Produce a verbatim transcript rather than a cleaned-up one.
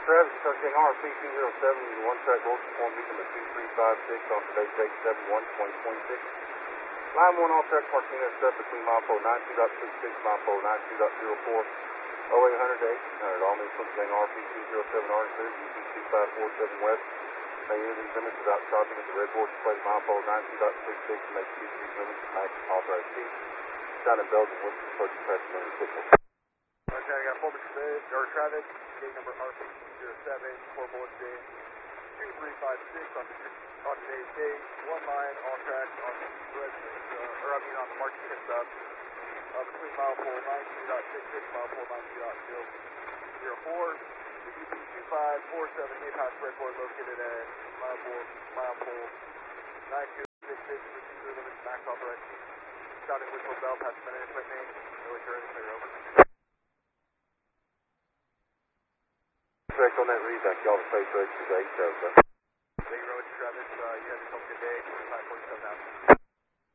Travis, Tucking R P two zero seven, one track roll perform meeting at two three five six on today's date seven one twenty twenty-six. Line one all track Martinez stuff between mile pole nine two point six six, mile pole nine two point zero four, oh eight hundred to eighteen hundred. All means Tucking R P two zero seven R clear, U P two five four seven west. May use these limits without stopping at the red board display mile pole nine two point six six and make Q three limits to max authorized speed. Down in Belgium, with the approach press minute signal. Okay, I got four Travis, or Travis, gate number R P two zero seven, four bullets in, two three five six on, the, on today's date, one line, all tracks on the residence, uh, or I mean on the Martinez stop, uh, between mile pole nine two point six six, mile pole nine two point zero four, U P two five four seven, eight house breadboard located at mile pole, mile pole nine two point six six, receiver limits max authorized speed. Sounding whistle bell, past minute equipment, military clear over. Correct on that readback, y'all the space register is eight seven. Thank you very much, Travis. Uh, you have yourself a good day. twenty-five forty-seven out.